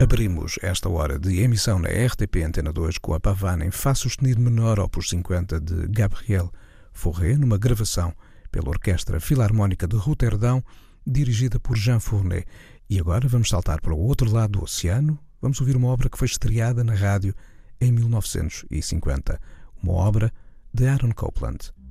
Abrimos esta hora de emissão na RTP Antena 2 com a Pavane em Fá sustenido menor opus 50 de Gabriel Fauré, numa gravação pela Orquestra Filarmónica de Roterdão, dirigida por Jean Fournet. E agora vamos saltar para o outro lado do oceano, vamos ouvir uma obra que foi estreada na rádio em 1950, uma obra de Aaron Copland.